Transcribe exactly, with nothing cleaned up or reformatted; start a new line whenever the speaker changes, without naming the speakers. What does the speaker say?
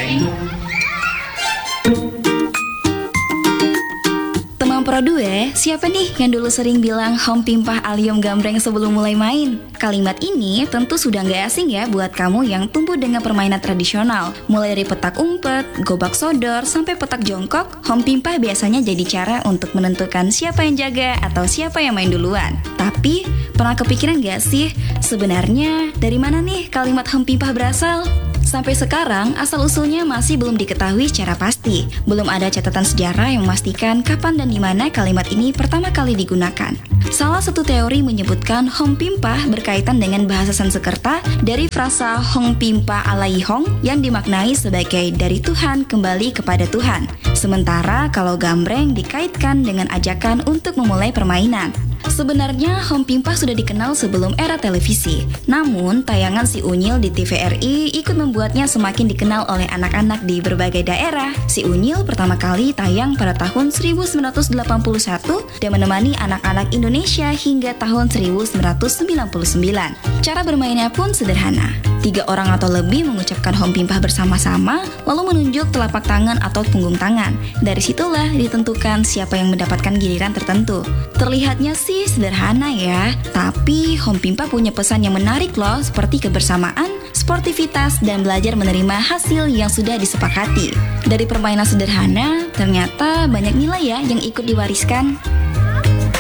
Teman Pro dua, siapa nih yang dulu sering bilang hom pimpah alium gambreng sebelum mulai main? Kalimat ini tentu sudah nggak asing ya buat kamu yang tumbuh dengan permainan tradisional. Mulai dari petak umpet, gobak sodor, sampai petak jongkok, hom pimpah biasanya jadi cara untuk menentukan siapa yang jaga atau siapa yang main duluan. Tapi, pernah kepikiran nggak sih, sebenarnya dari mana nih kalimat hom pimpah berasal? Sampai sekarang, asal-usulnya masih belum diketahui secara pasti. Belum ada catatan sejarah yang memastikan kapan dan di mana kalimat ini pertama kali digunakan. Salah satu teori menyebutkan hom pimpah berkaitan dengan bahasa Sanskerta dari frasa hong pimpah alai hong yang dimaknai sebagai dari Tuhan kembali kepada Tuhan. Sementara kalau gambreng dikaitkan dengan ajakan untuk memulai permainan. Sebenarnya hom pimpah sudah dikenal sebelum era televisi. Namun, tayangan Si Unyil di T V R I ikut membuatnya semakin dikenal oleh anak-anak di berbagai daerah. Si Unyil pertama kali tayang pada tahun seribu sembilan ratus delapan puluh satu dan menemani anak-anak Indonesia hingga tahun seribu sembilan ratus sembilan puluh sembilan. Cara bermainnya pun sederhana. Tiga orang atau lebih mengucapkan hom pimpah bersama-sama, lalu menunjuk telapak tangan atau punggung tangan. Dari situlah ditentukan siapa yang mendapatkan giliran tertentu. Terlihatnya sih sederhana ya, tapi hom pimpah punya pesan yang menarik loh, seperti kebersamaan, sportivitas, dan belajar menerima hasil yang sudah disepakati. Dari permainan sederhana, ternyata banyak nilai ya yang ikut diwariskan.